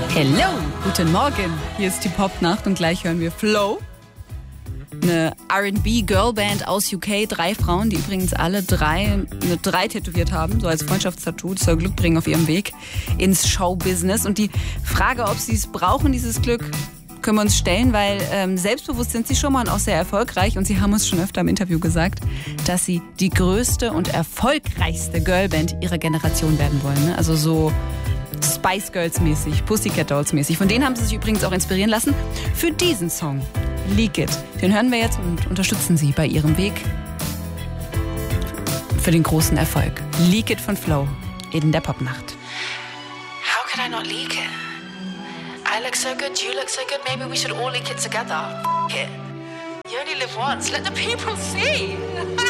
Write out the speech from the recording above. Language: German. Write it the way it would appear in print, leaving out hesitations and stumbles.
Hello, guten Morgen. Hier ist die Popnacht und gleich hören wir Flow. Eine R&B-Girlband aus UK, 3 Frauen, die übrigens alle eine 3 tätowiert haben, so als Freundschaftstattoo. Das soll Glück bringen auf ihrem Weg ins Showbusiness. Und die Frage, ob sie es brauchen, dieses Glück, können wir uns stellen, weil selbstbewusst sind sie schon mal und auch sehr erfolgreich. Und sie haben uns schon öfter im Interview gesagt, dass sie die größte und erfolgreichste Girlband ihrer Generation werden wollen. Ne? Also so Spice Girls mäßig, Pussycat Dolls mäßig. Von denen haben sie sich übrigens auch inspirieren lassen für diesen Song, Leak It. Den hören wir jetzt und unterstützen sie bei ihrem Weg für den großen Erfolg. Leak It von Flow in der Popnacht. How could I not leak it? I look so good, you look so good, maybe we should all leak it together. F*** it. You only live once, let the people see.